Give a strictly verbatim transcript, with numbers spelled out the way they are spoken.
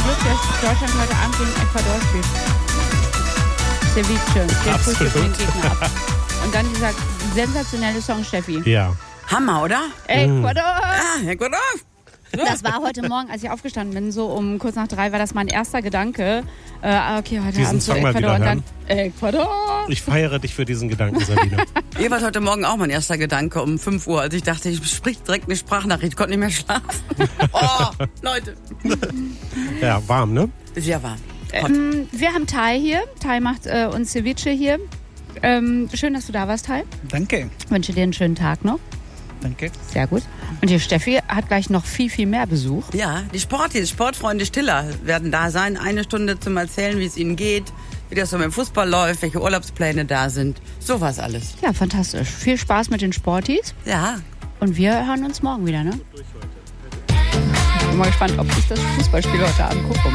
Glück, dass Deutschland heute Abend gegen Ecuador spielt. Ceviche, der frühstückt den Gegner ab. Und dann dieser sensationelle Song, Steffi. Ja. Hammer, oder? Ecuador! Ah, Ecuador! Das war heute Morgen, als ich aufgestanden bin, so um kurz nach drei, war das mein erster Gedanke. Äh, okay, heute Diesen Abend zu Song mal Ecuador und wieder dann Ecuador. Ich feiere dich für diesen Gedanken, Sabine. Ihr wart heute Morgen auch mein erster Gedanke um fünf Uhr, als ich dachte, ich sprich direkt eine Sprachnachricht, ich konnte nicht mehr schlafen. Oh, Leute. Ja, warm, ne? Sehr warm. Ähm, wir haben Tai hier. Tai macht äh, uns Ceviche hier. Ähm, schön, dass du da warst, Tai. Danke. Ich wünsche dir einen schönen Tag noch. Danke. Sehr gut. Und die Steffi hat gleich noch viel, viel mehr Besuch. Ja, die Sportis, Sportfreunde Stiller werden da sein. Eine Stunde zum Erzählen, wie es ihnen geht, wie das so mit dem Fußball läuft, welche Urlaubspläne da sind. So was alles. Ja, fantastisch. Viel Spaß mit den Sportis. Ja. Und wir hören uns morgen wieder, ne? Ich bin mal gespannt, ob ich das Fußballspiel heute Abend gucke.